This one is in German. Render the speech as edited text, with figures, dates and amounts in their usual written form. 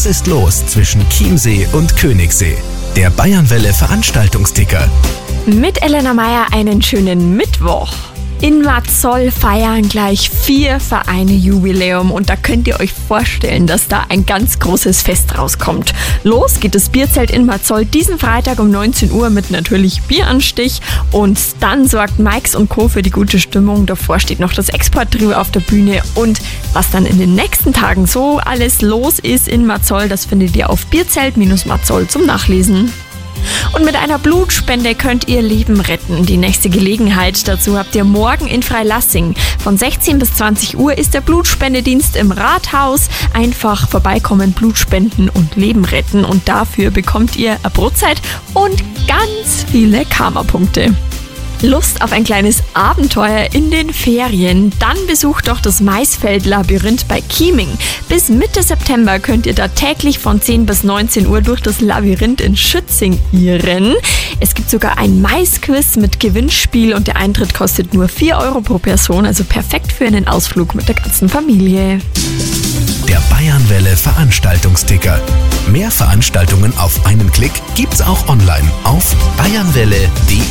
Was ist los zwischen Chiemsee und Königssee? Der Bayernwelle Veranstaltungsticker. Mit Elena Meyer einen schönen Mittwoch. In Matzol feiern gleich 4 Vereine Jubiläum und da könnt ihr euch vorstellen, dass da ein ganz großes Fest rauskommt. Los geht das Bierzelt in Matzol diesen Freitag um 19 Uhr mit natürlich Bieranstich und dann sorgt Mikes und Co. für die gute Stimmung. Davor steht noch das Export-Trio auf der Bühne und was dann in den nächsten Tagen so alles los ist in Matzol, das findet ihr auf Bierzelt-Matzol zum Nachlesen. Und mit einer Blutspende könnt ihr Leben retten. Die nächste Gelegenheit dazu habt ihr morgen in Freilassing. Von 16 bis 20 Uhr ist der Blutspendedienst im Rathaus. Einfach vorbeikommen, Blut spenden und Leben retten. Und dafür bekommt ihr eine Brotzeit und ganz viele Karma-Punkte. Lust auf ein kleines Abenteuer in den Ferien? Dann besucht doch das Maisfeld-Labyrinth bei Chieming. Bis Mitte September könnt ihr da täglich von 10 bis 19 Uhr durch das Labyrinth in Schützing irren. Es gibt sogar ein Maisquiz mit Gewinnspiel und der Eintritt kostet nur 4 Euro pro Person, also perfekt für einen Ausflug mit der ganzen Familie. Der Bayernwelle Veranstaltungsticker. Mehr Veranstaltungen auf einen Klick gibt's auch online auf bayernwelle.de.